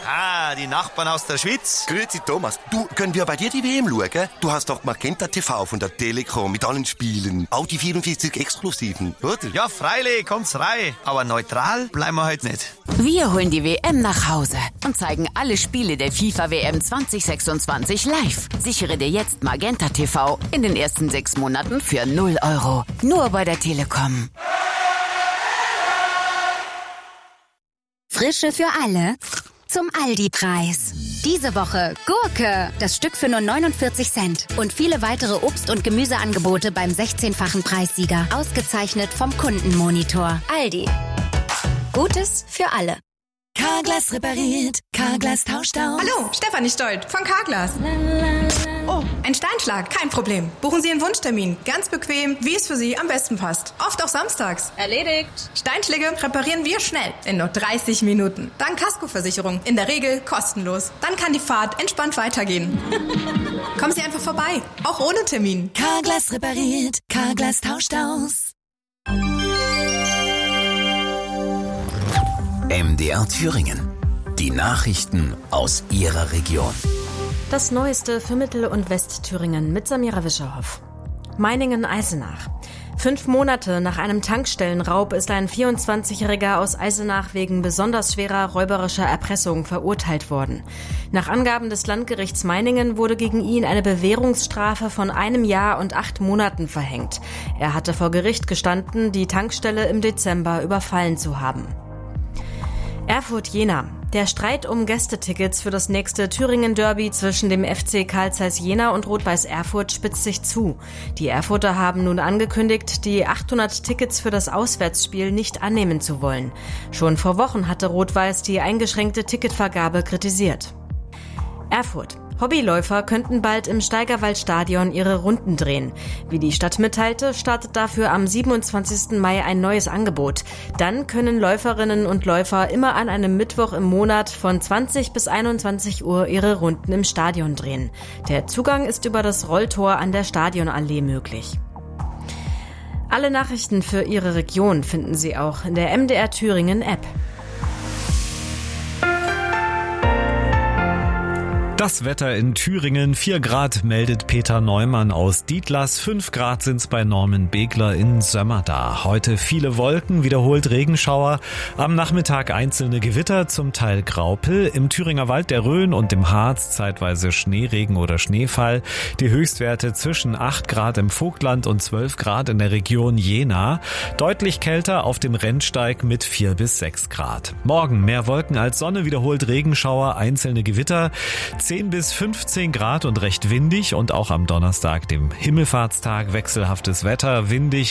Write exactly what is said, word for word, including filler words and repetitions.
Ah, die Nachbarn aus der Schweiz. Grüezi Thomas, du, können wir bei dir die W M schauen? Du hast doch Magenta T V von der Telekom mit allen Spielen. Auch die vierundvierzig Exklusiven, oder? Ja, freilich, kommt's rein. Aber neutral bleiben wir heute nicht. Wir holen die W M nach Hause und zeigen alle Spiele der FIFA W M zwanzig sechsundzwanzig live. Sichere dir jetzt Magenta T V in den ersten sechs Monaten für null Euro. Nur bei der Telekom. Frische für alle zum Aldi-Preis. Diese Woche Gurke, das Stück für nur neunundvierzig Cent. Und viele weitere Obst- und Gemüseangebote beim sechzehnfachen Preissieger. Ausgezeichnet vom Kundenmonitor. Aldi. Gutes für alle. Carglass repariert, Carglass tauscht aus. Hallo, Stefanie Stolt von Carglass. Oh, ein Steinschlag, kein Problem. Buchen Sie einen Wunschtermin. Ganz bequem, wie es für Sie am besten passt. Oft auch samstags. Erledigt. Steinschläge reparieren wir schnell, in nur dreißig Minuten. Dank Kaskoversicherung, in der Regel kostenlos. Dann kann die Fahrt entspannt weitergehen. Kommen Sie einfach vorbei, auch ohne Termin. Carglass repariert, Carglass tauscht aus. M D R Thüringen. Die Nachrichten aus Ihrer Region. Das Neueste für Mittel- und Westthüringen mit Samira Wischerhoff. Meiningen-Eisenach. Fünf Monate nach einem Tankstellenraub ist ein vierundzwanzigjähriger aus Eisenach wegen besonders schwerer räuberischer Erpressung verurteilt worden. Nach Angaben des Landgerichts Meiningen wurde gegen ihn eine Bewährungsstrafe von einem Jahr und acht Monaten verhängt. Er hatte vor Gericht gestanden, die Tankstelle im Dezember überfallen zu haben. Erfurt-Jena. Der Streit um Gästetickets für das nächste Thüringen-Derby zwischen dem F C Carl Zeiss Jena und Rot-Weiß Erfurt spitzt sich zu. Die Erfurter haben nun angekündigt, die achthundert Tickets für das Auswärtsspiel nicht annehmen zu wollen. Schon vor Wochen hatte Rot-Weiß die eingeschränkte Ticketvergabe kritisiert. Erfurt. Hobbyläufer könnten bald im Steigerwaldstadion ihre Runden drehen. Wie die Stadt mitteilte, startet dafür am siebenundzwanzigsten Mai ein neues Angebot. Dann können Läuferinnen und Läufer immer an einem Mittwoch im Monat von zwanzig bis einundzwanzig Uhr ihre Runden im Stadion drehen. Der Zugang ist über das Rolltor an der Stadionallee möglich. Alle Nachrichten für Ihre Region finden Sie auch in der M D R Thüringen App. Das Wetter in Thüringen, vier Grad meldet Peter Neumann aus Dietlas, fünf Grad sind's bei Norman Begler in Sömmerda. Heute viele Wolken, wiederholt Regenschauer, am Nachmittag einzelne Gewitter, zum Teil Graupel, im Thüringer Wald, der Rhön und im Harz zeitweise Schneeregen oder Schneefall. Die Höchstwerte zwischen acht Grad im Vogtland und zwölf Grad in der Region Jena. Deutlich kälter auf dem Rennsteig mit vier bis sechs Grad. Morgen mehr Wolken als Sonne, wiederholt Regenschauer, einzelne Gewitter. zehn bis fünfzehn Grad und recht windig und auch am Donnerstag, dem Himmelfahrtstag, wechselhaftes Wetter, windig,